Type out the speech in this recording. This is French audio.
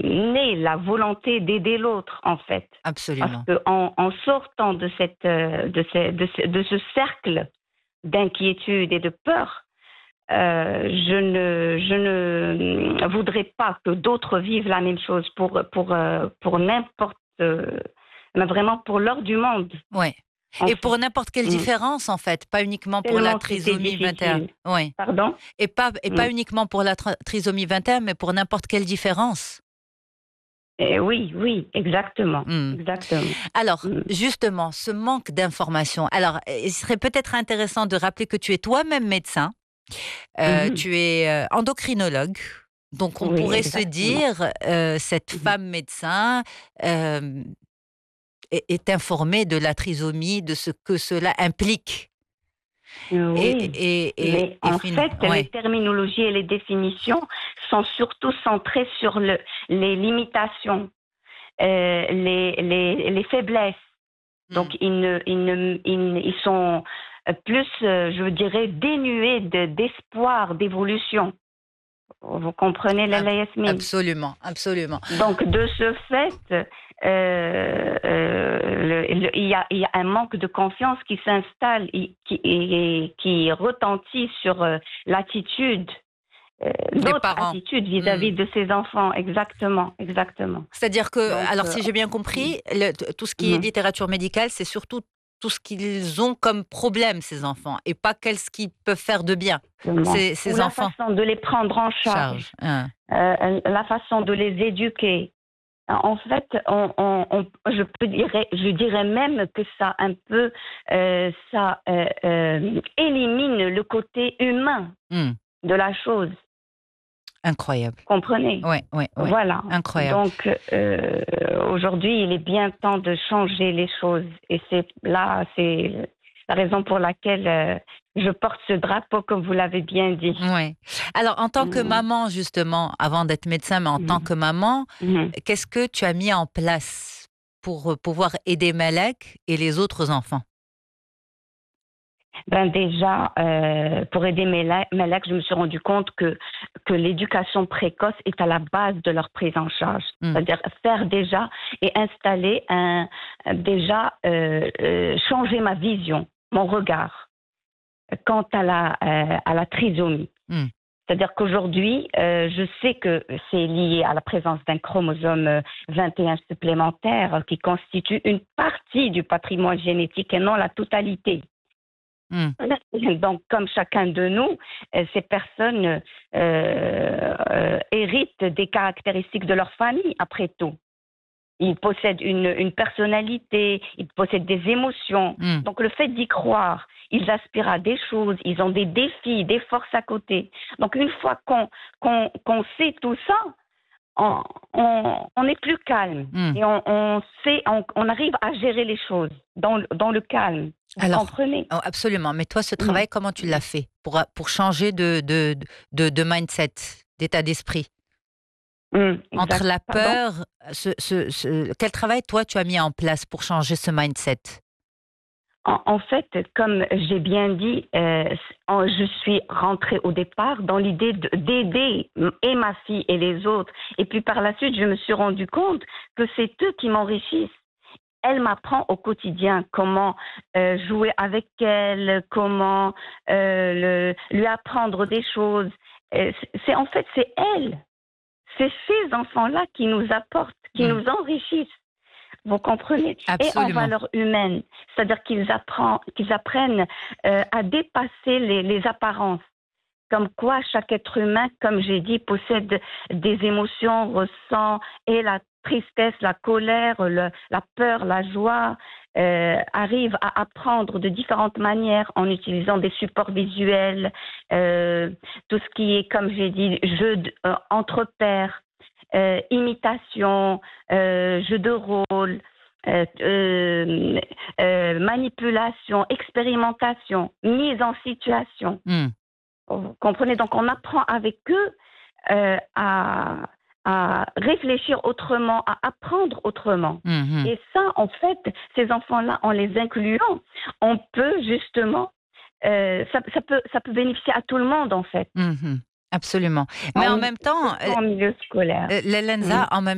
naît la volonté d'aider l'autre, en fait. Parce Absolument. qu'en sortant de ce cercle d'inquiétude et de peur, je ne voudrais pas que d'autres vivent la même chose pour n'importe, mais vraiment pour l'heure du monde. Ouais. En Et fait. pour n'importe quelle Mm. différence, en fait, pas uniquement pour la Tellement c'était trisomie 21. difficile. Oui. Pardon? Et pas Mm. uniquement pour la trisomie 21, mais pour n'importe quelle différence. Oui, oui, exactement, Hmm. exactement. Alors, Mm. justement, ce manque d'informations. Alors, il serait peut-être intéressant de rappeler que tu es toi-même médecin, Mhm. tu es endocrinologue. Donc, on Oui, pourrait se exactement. dire, cette Mhm. femme médecin euh, est informée de la trisomie, de ce que cela implique. Et, Oui, et, et, mais et en fait, les ouais. terminologies et les définitions sont surtout centrées sur les limitations, les faiblesses. Hmm. Donc, ils sont plus, je dirais, dénués d'espoir, d'évolution. Vous comprenez, Lala Yasmine? Absolument, absolument. Donc, de ce fait, il y a un manque de confiance qui s'installe et qui retentit sur l'attitude, Des notre parents. attitude Hmm. vis-à-vis de ces enfants. Exactement, exactement. C'est-à-dire que, Donc, alors si j'ai bien compris, tout ce qui est mhm. littérature médicale, c'est surtout tout ce qu'ils ont comme problème, ces enfants, et pas qu'est-ce qu'ils peuvent faire de bien, Exactement. Ou ces la enfants. façon de les prendre en charge, Charge. Hein. la façon de les éduquer. En fait, je dirais même que ça un peu, élimine le côté humain Hmm. de la chose. Incroyable. Comprenez? Ouais, ouais, ouais. Voilà. Incroyable. Donc, aujourd'hui, il est bien temps de changer les choses. Et c'est la raison pour laquelle je porte ce drapeau, comme vous l'avez bien dit. Ouais. Alors, en tant que Mhm. maman, justement, avant d'être médecin, mais en tant Mhm. que maman, Mhm. qu'est-ce que tu as mis en place pour pouvoir aider Malek et les autres enfants? Ben déjà, pour aider mes lacs, je me suis rendu compte que l'éducation précoce est à la base de leur prise en charge. Hmm. C'est-à-dire faire déjà et installer changer ma vision, mon regard quant à la trisomie. Hmm. C'est-à-dire qu'aujourd'hui, je sais que c'est lié à la présence d'un chromosome 21 supplémentaire qui constitue une partie du patrimoine génétique et non la totalité. Hmm. Donc, comme chacun de nous, ces personnes héritent des caractéristiques de leur famille, après tout. Ils possèdent une personnalité, ils possèdent des émotions. Hmm. Donc, le fait d'y croire, ils aspirent à des choses, ils ont des défis, des forces à côté. Donc, une fois qu'on sait tout ça, on est plus calme Hmm. et on arrive à gérer les choses dans le calme. Vous Alors, comprenez? oh, absolument. Mais toi, ce Mhm. travail, comment tu l'as fait pour changer de mindset, d'état d'esprit? Entre Exact. la Pardon? peur, quel travail, toi, tu as mis en place pour changer ce mindset? En fait, comme j'ai bien dit, je suis rentrée au départ dans l'idée d'aider et ma fille et les autres. Et puis par la suite, je me suis rendu compte que c'est eux qui m'enrichissent. Elle m'apprend au quotidien comment jouer avec elle, comment lui apprendre des choses. En fait, c'est elle. C'est ces enfants-là qui nous apportent, qui Hmm. nous enrichissent. Vous comprenez? Et en Absolument. valeur humaine, c'est-à-dire qu'ils apprennent à dépasser les apparences. Comme quoi, chaque être humain, comme j'ai dit, possède des émotions, ressent et la tristesse, la colère, la peur, la joie, arrive à apprendre de différentes manières en utilisant des supports visuels, tout ce qui est, comme j'ai dit, jeu entre pairs, imitation, jeu de rôle, manipulation, expérimentation, mise en situation. Hmm. Vous comprenez? Donc, on apprend avec eux euh, à, à réfléchir autrement, à apprendre autrement. Hmm. Hmm. Et ça, en fait, ces enfants-là, en les incluant, on peut justement, ça peut bénéficier à tout le monde, en fait, Hmm. Absolument. Mais en même temps, surtout en milieu scolaire. Lenza, Mm. en même